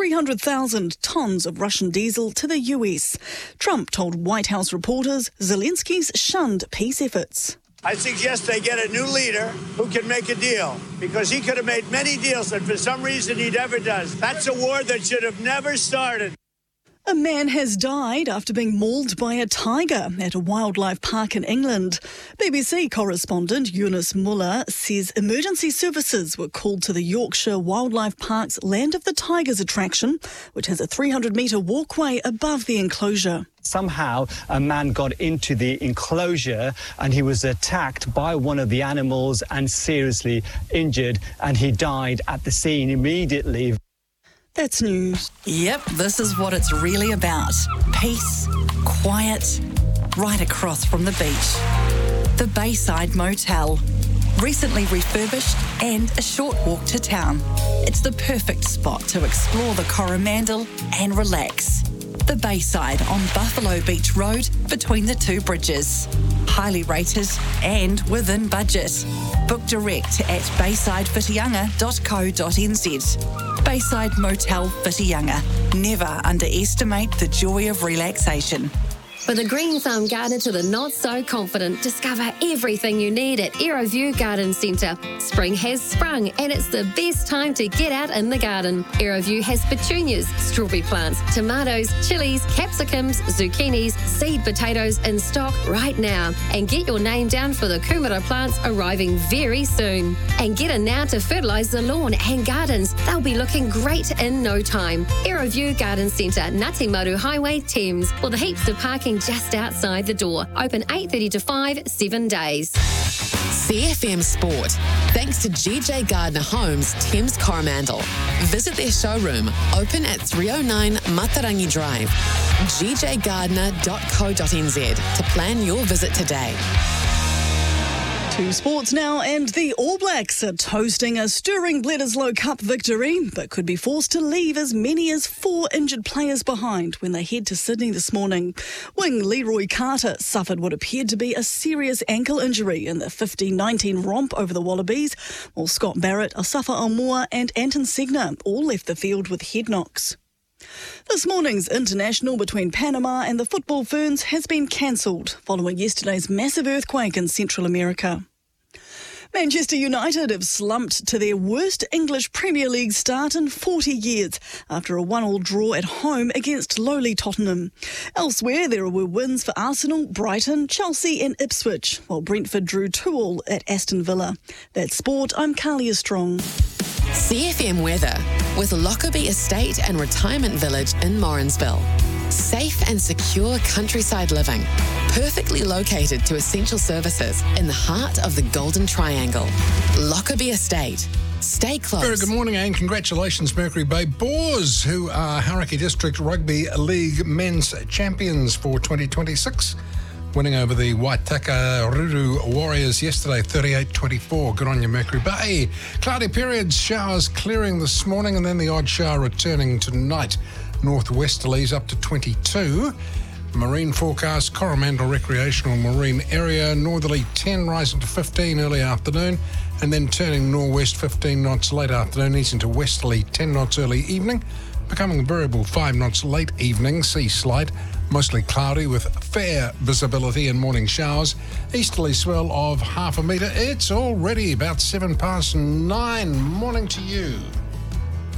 300,000 tons of Russian diesel to the US. Trump told White House reporters Zelensky's shunned peace efforts. I suggest they get a new leader who can make a deal, because he could have made many deals that for some reason he never does. That's a war that should have never started. A man has died after being mauled by a tiger at a wildlife park in England. BBC correspondent Eunice Muller says emergency services were called to the Yorkshire Wildlife Park's Land of the Tigers attraction, which has a 300-metre walkway above the enclosure. Somehow a man got into the enclosure and he was attacked by one of the animals and seriously injured, and he died at the scene immediately. That's news. Yep, this is what it's really about. Peace, quiet, right across from the beach. The Bayside Motel. Recently refurbished and a short walk to town. It's the perfect spot to explore the Coromandel and relax. The Bayside on Buffalo Beach Road between the two bridges. Highly rated and within budget. Book direct at baysidewhitianga.co.nz. Bayside Motel Whitianga. Never underestimate the joy of relaxation. For the green thumb gardener to the not so confident, discover everything you need at Aeroview Garden Centre. Spring has sprung and it's the best time to get out in the garden. Aeroview has petunias, strawberry plants, tomatoes, chilies, capsicums, zucchinis, seed potatoes in stock right now. And get your name down for the kumara plants arriving very soon. And get in now to fertilise the lawn and gardens. They'll be looking great in no time. Aeroview Garden Centre, Ngati Maru Highway, Thames, with heaps of parking just outside the door. Open 8:30 to 5, 7 days. CFM Sport. Thanks to GJ Gardner Homes, Thames Coromandel. Visit their showroom, open at 309 Matarangi Drive. gjgardner.co.nz to plan your visit today. To sports now, and the All Blacks are toasting a stirring Bledisloe Cup victory, but could be forced to leave as many as 4 injured players behind when they head to Sydney this morning. Wing Leroy Carter suffered what appeared to be a serious ankle injury in the 15-19 romp over the Wallabies, while Scott Barrett, Asafa Almoa and Anton Segner all left the field with head knocks. This morning's international between Panama and the Football Ferns has been cancelled following yesterday's massive earthquake in Central America. Manchester United have slumped to their worst English Premier League start in 40 years after a 1-1 draw at home against lowly Tottenham. Elsewhere, there were wins for Arsenal, Brighton, Chelsea and Ipswich, while Brentford drew 2-2 at Aston Villa. That's sport. I'm Carlia Strong. CFM weather with Lockerbie Estate and Retirement Village in Morrinsville. Safe and secure countryside living, perfectly located to essential services in the heart of the Golden Triangle. Lockerbie Estate. Stay close. Very good morning and congratulations, Mercury Bay Boars, who are Hauraki District Rugby League men's champions for 2026. Winning over the Waitaka Ruru Warriors yesterday, 38-24. Good on you, Mercury Bay. Cloudy periods, showers clearing this morning and then the odd shower returning tonight. Northwesterlies up to 22. Marine forecast, Coromandel Recreational Marine Area, northerly 10 rising to 15 early afternoon and then turning northwest 15 knots late afternoon, easing to westerly 10 knots early evening, becoming a variable 5 knots late evening, sea slight. Mostly cloudy with fair visibility and morning showers. Easterly swell of 0.5 metre. It's already about 9:07. Morning to you.